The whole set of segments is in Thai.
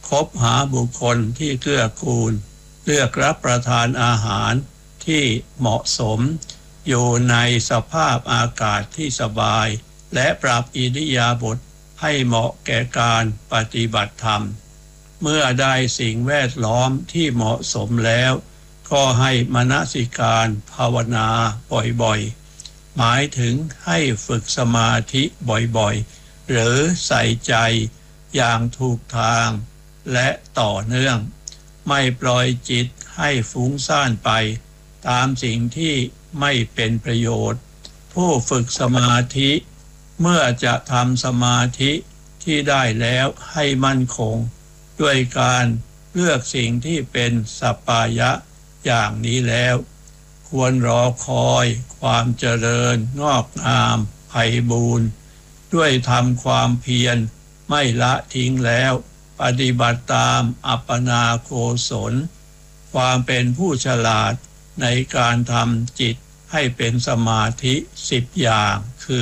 คบหาบุคคลที่เกื้อกูลเลือกรับประทานอาหารที่เหมาะสมอยู่ในสภาพอากาศที่สบายและปรับอิริยาบถให้เหมาะแก่การปฏิบัติธรรมเมื่อได้สิ่งแวดล้อมที่เหมาะสมแล้วก็ให้มนสิการภาวนาบ่อยๆหมายถึงให้ฝึกสมาธิบ่อยๆหรือใส่ใจอย่างถูกทางและต่อเนื่องไม่ปล่อยจิตให้ฟุ้งซ่านไปตามสิ่งที่ไม่เป็นประโยชน์ผู้ฝึกสมาธิเมื่อจะทำสมาธิที่ได้แล้วให้มั่นคงด้วยการเลือกสิ่งที่เป็นสัปปายะอย่างนี้แล้วควรรอคอยความเจริญงอกงามไพบูรย์ด้วยทำความเพียรไม่ละทิ้งแล้วปฏิบัติตามอัปปนาโกศลความเป็นผู้ฉลาดในการทำจิตให้เป็นสมาธิ10อย่างคือ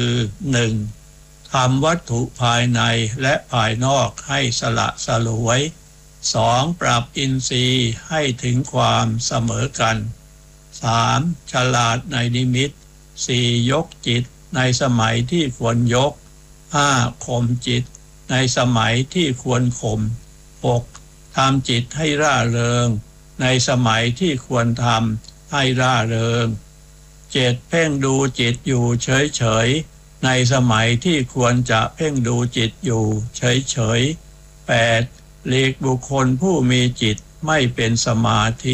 1. ทำวัตถุภายในและภายนอกให้สละสลวย 2. ปรับอินทรีย์ให้ถึงความเสมอกัน 3. ฉลาดในนิมิต 4. ยกจิตในสมัยที่ควรยก 5. ข่มจิตในสมัยที่ควรข่ม 6. ทำจิตให้ร่าเริงในสมัยที่ควรทำให้ร่าเริง 7. เพ่งดูจิตอยู่เฉยๆในสมัยที่ควรจะเพ่งดูจิตอยู่เฉยๆ 8. หลีกบุคคลผู้มีจิตไม่เป็นสมาธิ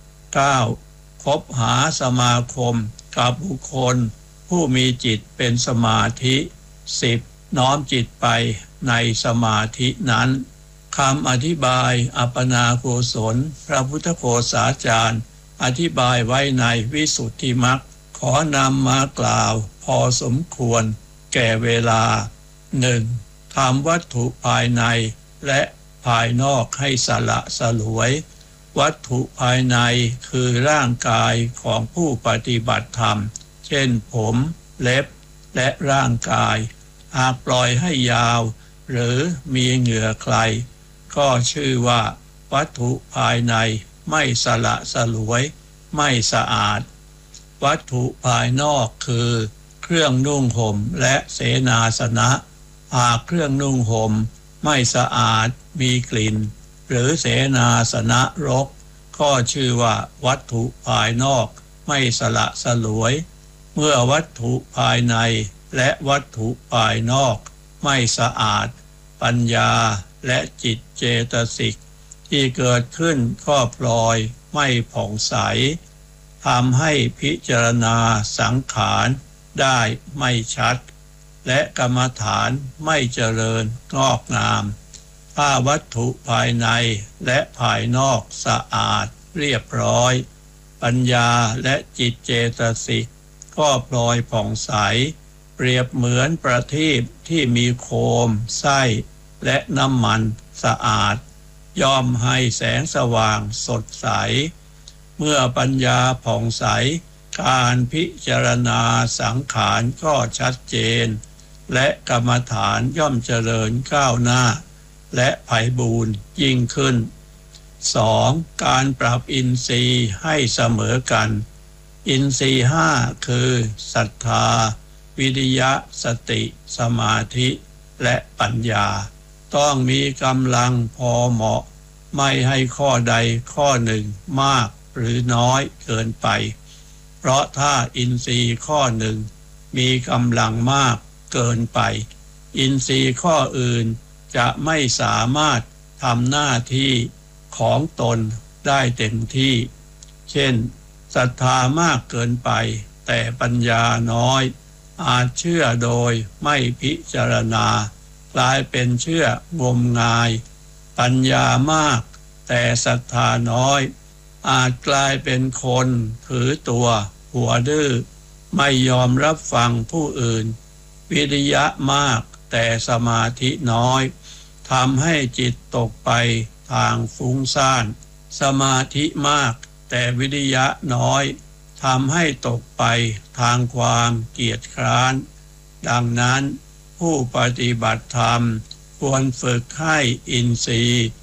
9. คบหาสมาคมกับบุคคลผู้มีจิตเป็นสมาธิ 10. น้อมจิตไปในสมาธินั้นคำอธิบายอัปปนาโกศลพระพุทธโฆษาจารย์อธิบายไว้ในวิสุทธิมรรคขอนำมากล่าวพอสมควรแก่เวลา 1. ทำวัตถุภายในและภายนอกให้สละสลวยวัตถุภายในคือร่างกายของผู้ปฏิบัติธรรมเช่นผมเล็บและร่างกายหากปล่อยให้ยาวหรือมีเหงื่อใครก็ชื่อว่าวัตถุภายในไม่สละสลวยไม่สะอาดวัตถุภายนอกคือเครื่องนุ่งห่มและเสนาสนะหากเครื่องนุ่งห่มไม่สะอาดมีกลิ่นหรือเสนาสนะรกก็ชื่อว่าวัตถุภายนอกไม่สละสลวยเมื่อวัตถุภายในและวัตถุภายนอกไม่สะอาดปัญญาและจิตเจตสิกที่เกิดขึ้นก็พลอยไม่ผ่องใสทำให้พิจารณาสังขารได้ไม่ชัดและกรรมฐานไม่เจริญงอกงามถ้าวัตถุภายในและภายนอกสะอาดเรียบร้อยปัญญาและจิตเจตสิกก็พลอยผ่องใสเปรียบเหมือนประทีปที่มีโคมไส้และน้ำมันสะอาดย่อมให้แสงสว่างสดใสเมื่อปัญญาผ่องใสการพิจารณาสังขารก็ชัดเจนและกรรมฐานย่อมเจริญก้าวหน้าและไพบูรย์ยิ่งขึ้น 2. การปรับอินทรีย์ให้เสมอกันอินทรีย์5คือศรัทธาวิริยะสติสมาธิและปัญญาต้องมีกำลังพอเหมาะไม่ให้ข้อใดข้อหนึ่งมากหรือน้อยเกินไปเพราะถ้าอินทรีย์ข้อหนึ่งมีกำลังมากเกินไปอินทรีย์ข้ออื่นจะไม่สามารถทำหน้าที่ของตนได้เต็มที่เช่นศรัทธามากเกินไปแต่ปัญญาน้อยอาจเชื่อโดยไม่พิจารณากลายเป็นเชื่องมงายปัญญามากแต่ศรัทธาน้อยอาจกลายเป็นคนถือตัวหัวดื้อไม่ยอมรับฟังผู้อื่นวิริยะมากแต่สมาธิน้อยทำให้จิตตกไปทางฟุ้งซ่านสมาธิมากแต่วิริยะน้อยทำให้ตกไปทางความเกียจคร้านดังนั้นผู้ปฏิบัติธรรมควรฝึกให้อินทรีย์